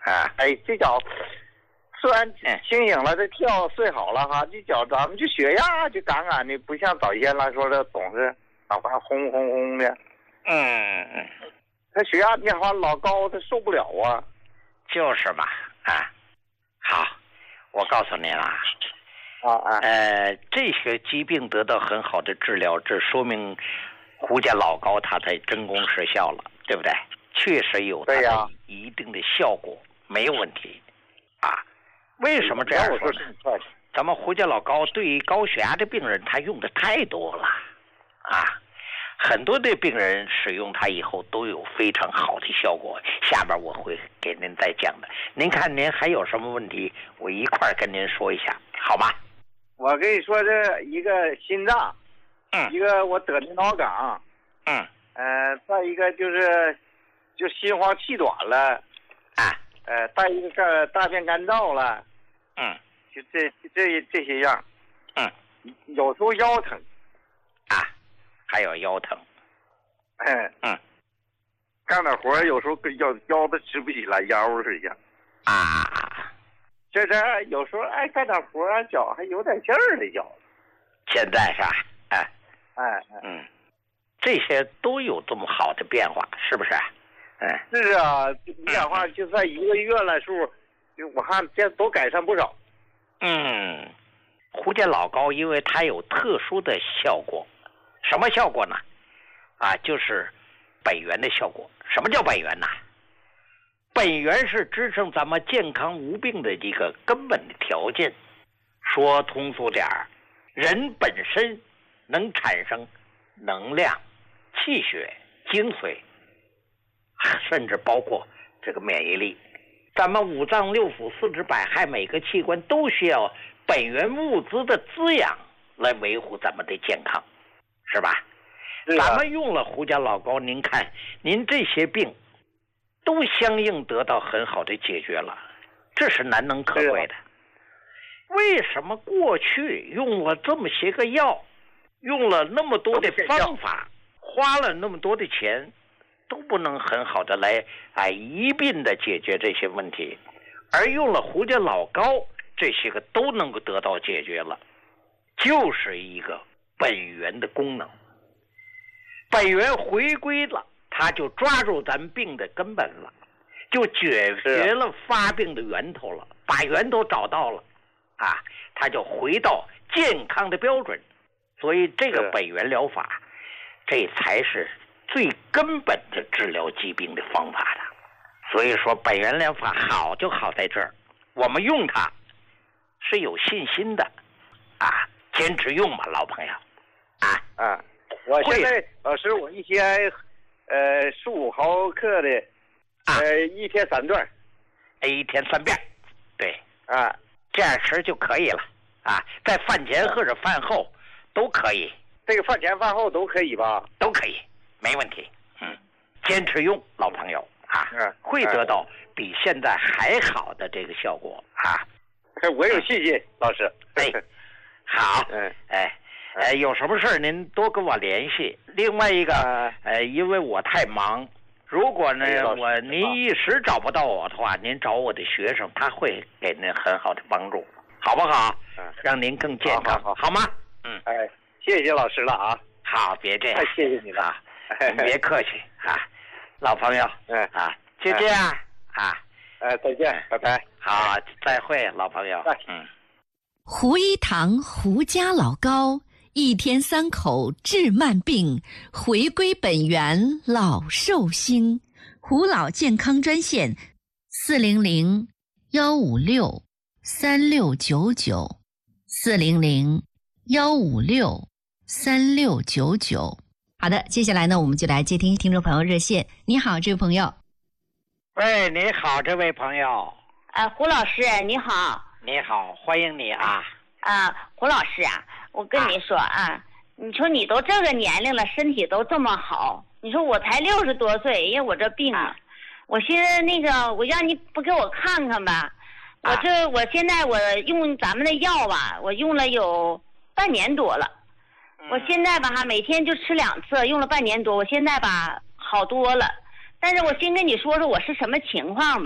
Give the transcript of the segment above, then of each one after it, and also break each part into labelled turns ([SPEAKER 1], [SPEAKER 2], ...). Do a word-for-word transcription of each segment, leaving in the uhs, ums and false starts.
[SPEAKER 1] 啊，
[SPEAKER 2] 哎，这脚虽然清醒了，这跳睡好了哈，这脚咱们就血压就杠杠的，不像早先来说的总是哪怕轰轰轰的。
[SPEAKER 1] 嗯，
[SPEAKER 2] 他血压变化老高，他受不了啊。
[SPEAKER 1] 就是吧，啊，好，我告诉您啊，
[SPEAKER 2] 啊啊，
[SPEAKER 1] 呃，这些疾病得到很好的治疗，这说明胡家老高他才真功实效了，对不对？确实有它的一定的效果，没有问题啊。为什么这样说呢？咱们胡家老高对于高血压的病人，他用的太多了啊。很多的病人使用它以后都有非常好的效果，下边我会给您再讲的。您看您还有什么问题，我一块儿跟您说一下，好吗？
[SPEAKER 2] 我跟你说，这一个心脏，
[SPEAKER 1] 嗯，
[SPEAKER 2] 一个我得的脑梗，
[SPEAKER 1] 嗯，
[SPEAKER 2] 呃，再一个就是就心慌气短了，
[SPEAKER 1] 啊，
[SPEAKER 2] 呃，再一个个大便干燥了，
[SPEAKER 1] 嗯，
[SPEAKER 2] 就这这这些样，
[SPEAKER 1] 嗯，
[SPEAKER 2] 有时候腰疼，
[SPEAKER 1] 啊。还有腰疼，
[SPEAKER 2] 哎，
[SPEAKER 1] 嗯，
[SPEAKER 2] 干点活有时候跟腰腰子直不起来，腰是一样，
[SPEAKER 1] 啊，
[SPEAKER 2] 这这有时候哎干点活脚还有点劲儿的脚，
[SPEAKER 1] 现在是吧？哎，
[SPEAKER 2] 哎，
[SPEAKER 1] 嗯，这些都有这么好的变化，是不是？哎，
[SPEAKER 2] 是啊，变化就算一个月来数，就我看这都改善不少。
[SPEAKER 1] 嗯，胡家老高因为它有特殊的效果。什么效果呢？啊，就是本源的效果。什么叫本源呢？本源是支撑咱们健康无病的一个根本的条件。说通俗点儿，人本身能产生能量、气血、精髓，甚至包括这个免疫力。咱们五脏六腑、四肢百骸每个器官都需要本源物资的滋养来维护咱们的健康。是吧？
[SPEAKER 2] 是啊，
[SPEAKER 1] 咱们用了胡家老高，您看，您这些病都相应得到很好的解决了，这是难能可贵的。为什么过去用了这么些个药，用了那么多的方法，花了那么多的钱，都不能很好的来哎一并的解决这些问题，而用了胡家老高，这些个都能够得到解决了，就是一个本源的功能，本源回归了，他就抓住咱病的根本了，就解决了发病的源头了，把源头找到了，啊，他就回到健康的标准。所以这个本源疗法，这才是最根本的治疗疾病的方法的。所以说本源疗法好就好在这儿，我们用它是有信心的，啊，坚持用吧，老朋友。啊
[SPEAKER 2] 啊！我现在老师，我一天，呃，十五毫克的，呃，啊、一天三段，
[SPEAKER 1] 一天三遍，对，
[SPEAKER 2] 啊，
[SPEAKER 1] 这样吃就可以了，啊，在饭前或者饭后都可以。
[SPEAKER 2] 这个饭前饭后都可以吧？
[SPEAKER 1] 都可以，没问题。嗯，坚持用，老朋友啊，
[SPEAKER 2] 嗯、
[SPEAKER 1] 会得到比现在还好的这个效果啊。
[SPEAKER 2] 我有信心，老师。
[SPEAKER 1] 哎，好，
[SPEAKER 2] 嗯，
[SPEAKER 1] 哎。呃，有什么事儿您多跟我联系。另外一个，呃，因为我太忙，如果呢我您一时找不到我的话，您找我的学生，他会给您很好的帮助，好不好？
[SPEAKER 2] 嗯，
[SPEAKER 1] 让您更健康，
[SPEAKER 2] 好, 好, 好,
[SPEAKER 1] 好吗？嗯，
[SPEAKER 2] 哎，谢谢老师了啊。
[SPEAKER 1] 好，别这样，
[SPEAKER 2] 太谢谢你了，
[SPEAKER 1] 您别客气啊，老朋友，
[SPEAKER 2] 嗯
[SPEAKER 1] 啊，就这样啊，
[SPEAKER 2] 哎，再见，拜拜。
[SPEAKER 1] 好，再会，老朋友。嗯，
[SPEAKER 3] 胡一堂胡家老高。一天三口治慢病，回归本源老寿星。胡老健康专线：四零零幺五六三六九九，四零零幺五六三六九九。好的，接下来呢，我们就来接听听众朋友热线。你好，这位朋友。
[SPEAKER 1] 喂，你好，这位朋友。
[SPEAKER 4] 呃，胡老师，你好。
[SPEAKER 1] 你好，欢迎你啊。
[SPEAKER 4] 啊，胡老师啊。我跟你说啊，啊，你说你都这个年龄了，身体都这么好，你说我才六十多岁，因为我这病啊，我寻思那个，我让你不给我看看吧，我这我现在我用咱们的药吧，我用了有半年多了，我现在吧哈每天就吃两次，用了半年多，我现在吧好多了，但是我先跟你说说我是什么情况吧，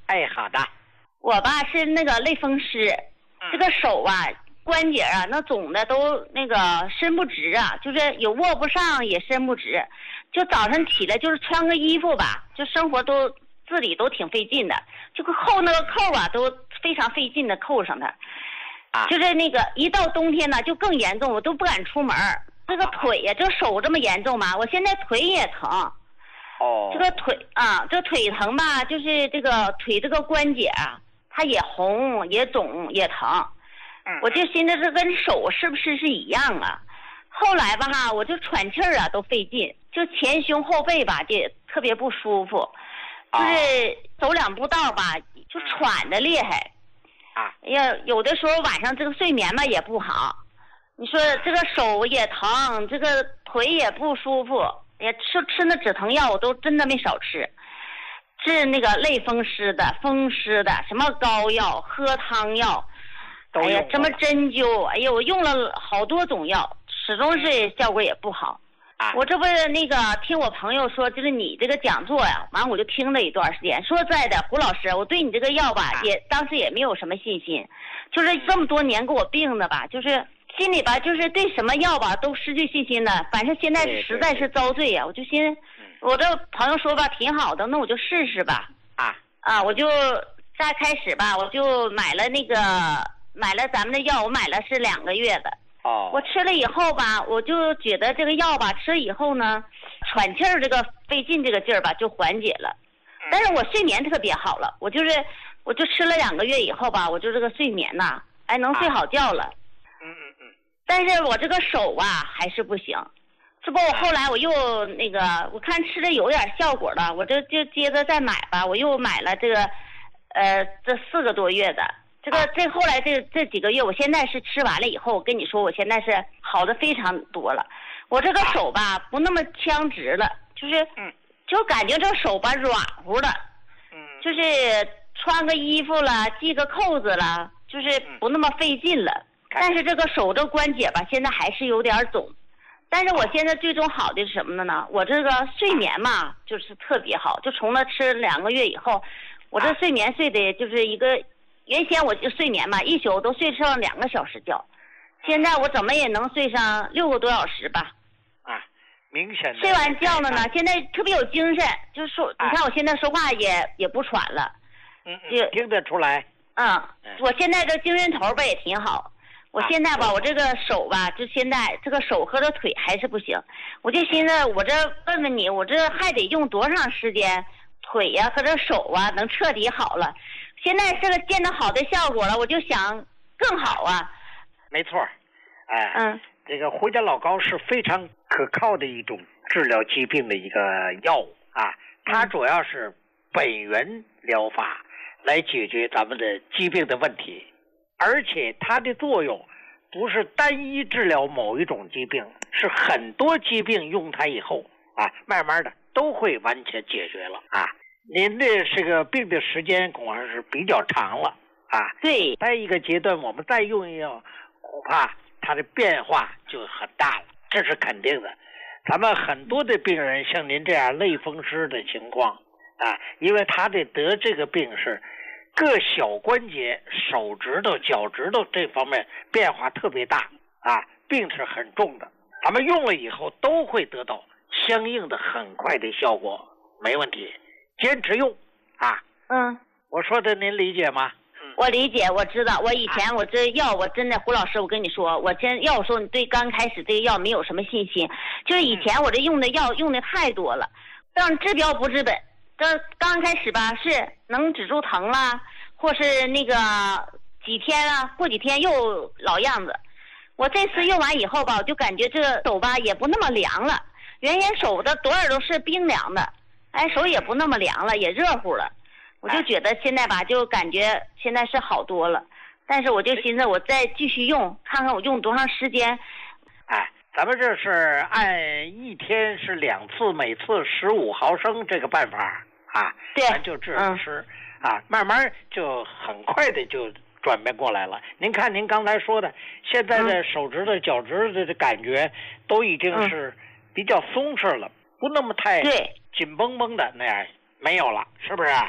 [SPEAKER 1] 哎，好的。
[SPEAKER 4] 我吧是那个类风湿，
[SPEAKER 1] 嗯、
[SPEAKER 4] 这个手啊关节啊那肿的都那个伸不直啊，就是有握不上也伸不直，就早上起来就是穿个衣服吧，就生活都自理都挺费劲的，就扣那个扣啊都非常费劲的扣上它。
[SPEAKER 1] 啊，
[SPEAKER 4] 就是那个一到冬天呢就更严重，我都不敢出门。这个腿呀、啊，这手这么严重嘛，我现在腿也疼。
[SPEAKER 1] 哦。
[SPEAKER 4] 这个腿啊，这腿疼吧，就是这个腿这个关节啊，它也红也肿也疼。
[SPEAKER 1] 嗯。
[SPEAKER 4] 我就寻思这跟手是不是是一样啊？后来吧哈，我就喘气儿啊都费劲，就前胸后背吧就特别不舒服，就是走两步道吧就喘的厉害。
[SPEAKER 1] 啊，
[SPEAKER 4] 哎呀，有的时候晚上这个睡眠吧也不好，你说这个手也疼，这个腿也不舒服，也吃吃那止疼药我都真的没少吃，治那个类风湿的、风湿的，什么膏药、喝汤药，哎呀，什么针灸，哎呀，我用了好多种药，始终是效果也不好。
[SPEAKER 1] 啊、
[SPEAKER 4] 我这不是那个听我朋友说，就是你这个讲座呀，完我就听了一段时间。说实在的，胡老师，我对你这个药吧，
[SPEAKER 1] 啊、
[SPEAKER 4] 也当时也没有什么信心，就是这么多年给我病的吧，就是心里吧，就是对什么药吧都失去信心了。反正现在实在是遭罪呀，我就寻思，我这朋友说吧挺好的，那我就试试吧。
[SPEAKER 1] 啊
[SPEAKER 4] 啊，我就再开始吧，我就买了那个买了咱们的药，我买了是两个月的。
[SPEAKER 1] 哦，
[SPEAKER 4] 我吃了以后吧，我就觉得这个药吧，吃了以后呢，喘气儿这个费劲这个劲儿吧就缓解了，但是我睡眠特别好了，我就是我就吃了两个月以后吧，我就这个睡眠呐，哎能睡好觉了。
[SPEAKER 1] 嗯嗯嗯。
[SPEAKER 4] 但是我这个手啊还是不行，这不我后来我又那个我看吃的有点效果了，我这就接着再买吧，我又买了这个，呃这四个多月的。这个这后来这这几个月，我现在是吃完了以后，我跟你说，我现在是好的非常多了。我这个手吧不那么僵直了，就是就感觉这手吧软乎的，就是穿个衣服了，系个扣子了，就是不那么费劲了。但是这个手这关节吧，现在还是有点肿。但是我现在最终好的是什么呢？我这个睡眠嘛，就是特别好。就从那吃两个月以后，我这睡眠睡的就是一个。原先我就睡眠嘛，一宿都睡上两个小时觉，现在我怎么也能睡上六个多小时吧。
[SPEAKER 1] 啊，明显的。
[SPEAKER 4] 睡完觉了呢，现在特别有精神，就是说，你看我现在说话也也不喘了。
[SPEAKER 1] 嗯嗯，听得出来。
[SPEAKER 4] 嗯，我现在这精神头吧也挺好。我现在吧，我这个手吧，就现在这个手和这腿还是不行，我就寻思，我这问问你，我这还得用多长时间，腿呀、啊、和这手啊能彻底好了？现在这个见到好的效果了，我就想更好啊。
[SPEAKER 1] 没错，哎，
[SPEAKER 4] 嗯，
[SPEAKER 1] 这个胡家老膏是非常可靠的一种治疗疾病的一个药物啊，它主要是本源疗法来解决咱们的疾病的问题，而且它的作用不是单一治疗某一种疾病，是很多疾病用它以后啊，慢慢的都会完全解决了啊。您的这个病的时间恐怕是比较长了啊。
[SPEAKER 4] 对，
[SPEAKER 1] 在一个阶段我们再用药，恐怕它的变化就很大了，这是肯定的。咱们很多的病人像您这样类风湿的情况啊，因为他的得这个病是各小关节、手指头、脚趾头这方面变化特别大啊，病是很重的。咱们用了以后都会得到相应的很快的效果，没问题。坚持用啊。
[SPEAKER 4] 嗯，
[SPEAKER 1] 我说的您理解吗？
[SPEAKER 4] 我理解，我知道。我以前我这药，我真的胡老师，我跟你说，我真要说你对刚开始这个药没有什么信心，就是以前我这用的药用的太多了，让治标不治本。这刚开始吧，是能止住疼啦，或是那个几天啊，过几天又老样子。我这次用完以后吧，我就感觉这个手吧也不那么凉了，原先手的多少都是冰凉的。哎，手也不那么凉了，也热乎了，我就觉得现在吧，就感觉现在是好多了。但是我就寻思，我再继续用，看看我用多长时间。
[SPEAKER 1] 哎，咱们这是按一天是两次，每次十五毫升这个办法啊，
[SPEAKER 4] 对，
[SPEAKER 1] 咱就这样吃、嗯、啊，慢慢就很快的就转变过来了。您看您刚才说的，现在的手指头、脚趾头的感觉都已经是比较松弛了，不那么太
[SPEAKER 4] 对。
[SPEAKER 1] 紧绷绷的那样没有了，是不是啊？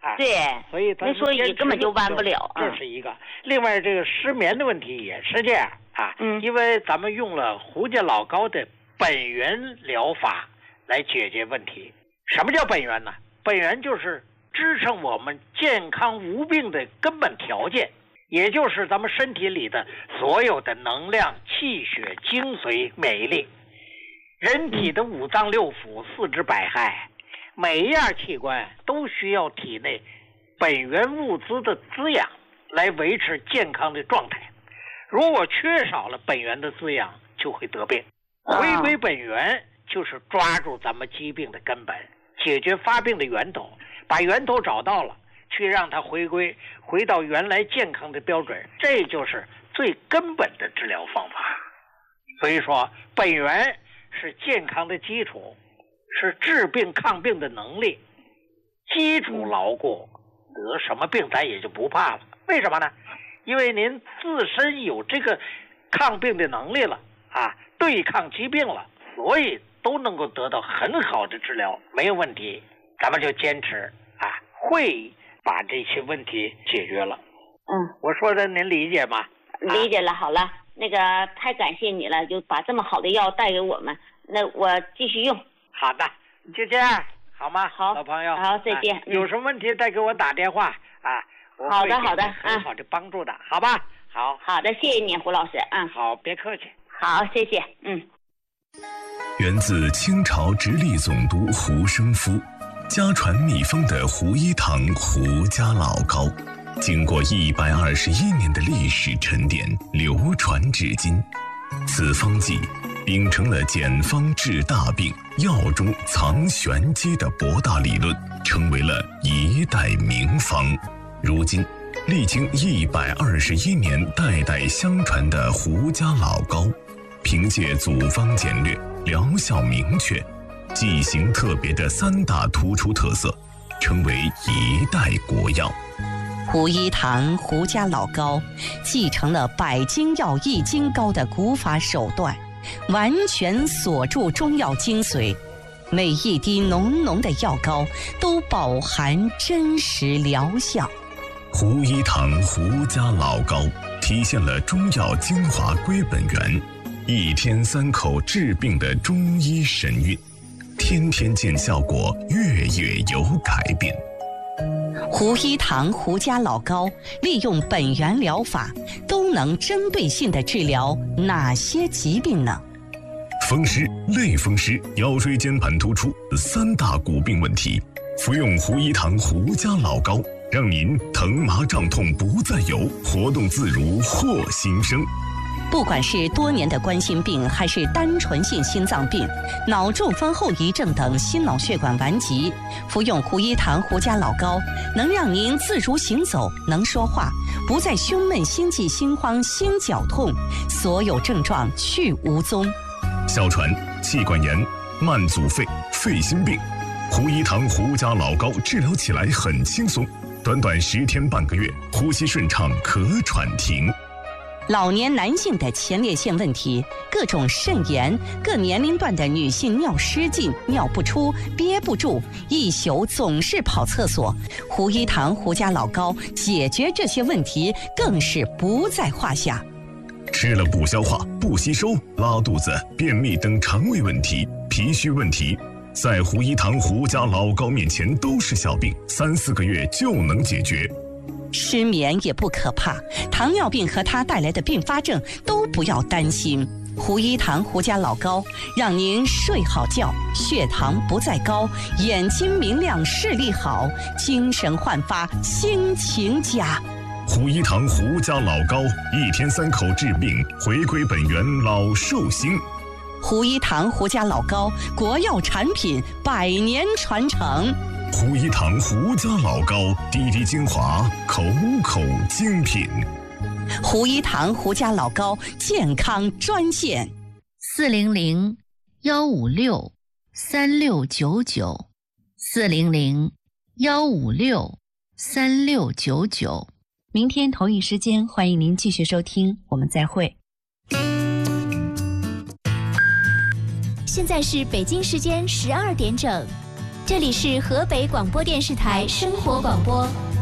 [SPEAKER 1] 啊。
[SPEAKER 4] 对，
[SPEAKER 1] 所以
[SPEAKER 4] 那所以根本就弯不了。
[SPEAKER 1] 这是一个。另外，这个失眠的问题也是这样啊。
[SPEAKER 4] 嗯。
[SPEAKER 1] 因为咱们用了胡家老高的本源疗法来解决问题。什么叫本源呢？本源就是支撑我们健康无病的根本条件，也就是咱们身体里的所有的能量、气血、精髓、免疫力。人体的五脏六腑、四肢百骸，每一样器官都需要体内本源物资的滋养来维持健康的状态。如果缺少了本源的滋养，就会得病。回归本源就是抓住咱们疾病的根本，解决发病的源头，把源头找到了，去让它回归回到原来健康的标准，这就是最根本的治疗方法。所以说，本源是健康的基础，是治病抗病的能力。基础牢固，得什么病咱也就不怕了。为什么呢？因为您自身有这个抗病的能力了啊，对抗疾病了，所以都能够得到很好的治疗，没有问题。咱们就坚持啊，会把这些问题解决了。
[SPEAKER 4] 嗯，
[SPEAKER 1] 我说的您理解吗？
[SPEAKER 4] 理解了。好了，那个太感谢你了，就把这么好的药带给我们，那我继续用。
[SPEAKER 1] 好的，就这样，好吗？
[SPEAKER 4] 好，
[SPEAKER 1] 老朋友，
[SPEAKER 4] 好，再见。
[SPEAKER 1] 啊嗯、有什么问题再给我打电话啊。
[SPEAKER 4] 好的，好的，
[SPEAKER 1] 很好的帮助的，嗯、好吧？好
[SPEAKER 4] 好的，谢谢你，胡老师。嗯，
[SPEAKER 1] 好，别客气。
[SPEAKER 4] 好，谢谢。嗯。
[SPEAKER 5] 源自清朝直隶总督胡生夫，家传秘方的胡一堂胡家老膏，经过一百二十一年的历史沉淀，流传至今。此方剂秉承了简方治大病、药中藏玄机的博大理论，成为了一代名方。如今历经一百二十一年代代相传的胡家老膏，凭借组方简略、疗效明确、剂型特别的三大突出特色，成为一代国药。
[SPEAKER 3] 胡一堂胡家老膏继承了百金药一金膏的古法手段，完全锁住中药精髓，每一滴浓浓的药膏都饱含真实疗效。
[SPEAKER 5] 胡一堂胡家老膏体现了中药精华归本源，一天三口治病的中医神韵，天天见效果，月月有改变。
[SPEAKER 3] 胡一堂胡家老膏利用本源疗法，都能针对性地治疗哪些疾病呢？
[SPEAKER 5] 风湿、类风湿、腰椎间盘突出三大骨病问题，服用胡一堂胡家老膏，让您疼麻胀痛不再有，活动自如获新生。
[SPEAKER 3] 不管是多年的冠心病，还是单纯性心脏病、脑中风后遗症等心脑血管顽疾，服用胡一堂胡家老膏，能让您自如行走，能说话，不再胸闷、心悸、心慌、心绞痛，所有症状去无踪。
[SPEAKER 5] 哮喘、气管炎、慢阻肺、肺心病，胡一堂胡家老膏治疗起来很轻松，短短十天半个月，呼吸顺畅，咳喘停。
[SPEAKER 3] 老年男性的前列腺问题，各种肾炎，各年龄段的女性尿失禁、尿不出、憋不住，一宿总是跑厕所，胡一堂胡家老膏解决这些问题更是不在话下。
[SPEAKER 5] 吃了不消化、不吸收、拉肚子、便秘等肠胃问题、脾虚问题，在胡一堂胡家老膏面前都是小病，三四个月就能解决。
[SPEAKER 3] 失眠也不可怕，糖尿病和它带来的并发症都不要担心。胡一堂胡家老膏让您睡好觉，血糖不再高，眼睛明亮，视力好，精神焕发，心情佳。
[SPEAKER 5] 胡一堂胡家老膏，一天三口治病，回归本源，老寿星。
[SPEAKER 3] 胡一堂胡家老膏，国药产品，百年传承。
[SPEAKER 5] 胡一堂胡家老膏，滴滴精华，口口精品。
[SPEAKER 3] 胡一堂胡家老膏健康专线：
[SPEAKER 6] 四零零幺五六三六九九，四零零幺五六三六九九。
[SPEAKER 3] 明天同一时间，欢迎您继续收听，我们再会。
[SPEAKER 7] 现在是北京时间十二点整。 这里是河北广播电视台生活广播。